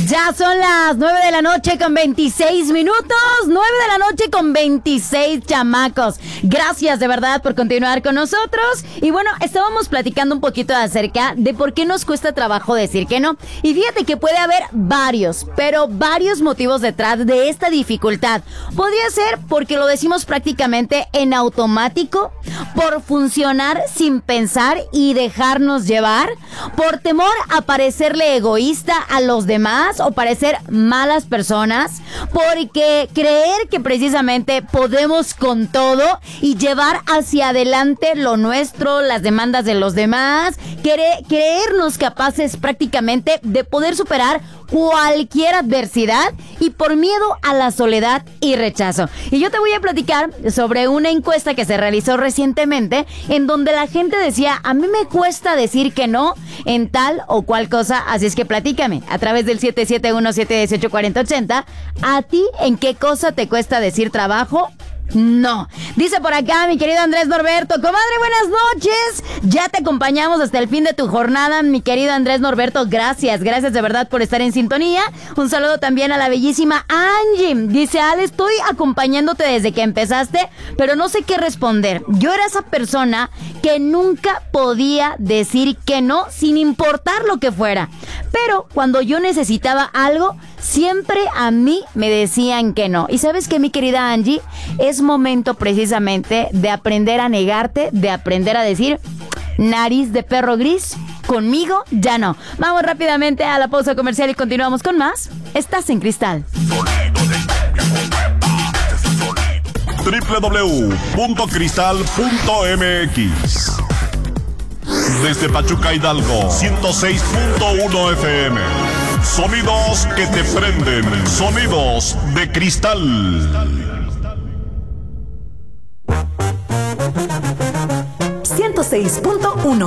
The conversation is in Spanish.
Ya son las 9 de la noche con 26 minutos. 9 de la noche con 26 chamacos. Gracias de verdad por continuar con nosotros. Y bueno, estábamos platicando un poquito acerca de por qué nos cuesta trabajo decir que no. Y fíjate que puede haber varios motivos detrás de esta dificultad. Podría ser porque lo decimos prácticamente en automático, por funcionar sin pensar y dejarnos llevar, por temor a parecerle egoísta a los demás o parecer malas personas, porque creer que precisamente podemos con todo y llevar hacia adelante lo nuestro, las demandas de los demás, creernos capaces prácticamente de poder superar cualquier adversidad y por miedo a la soledad y rechazo. Y yo te voy a platicar sobre una encuesta que se realizó recientemente en donde la gente decía, a mí me cuesta decir que no en tal o cual cosa, así es que platícame a través del 771-718-4080, ¿a ti en qué cosa te cuesta decir trabajo? No. Dice por acá mi querido Andrés Norberto, comadre, buenas noches. Ya te acompañamos hasta el fin de tu jornada, mi querido Andrés Norberto. Gracias de verdad por estar en sintonía. Un saludo también a la bellísima Angie. Dice, Ale, estoy acompañándote desde que empezaste, pero no sé qué responder. Yo era esa persona que nunca podía decir que no sin importar lo que fuera. Pero cuando yo necesitaba algo, siempre a mí me decían que no. Y ¿sabes qué, mi querida Angie? Es momento precisamente de aprender a negarte, de aprender a decir, nariz de perro gris, conmigo ya no. Vamos rápidamente a la pausa comercial y continuamos con más. Estás en Cristal. www.cristal.mx. Desde Pachuca, Hidalgo, 106.1 FM. Sonidos que te prenden. Sonidos de cristal. 106.1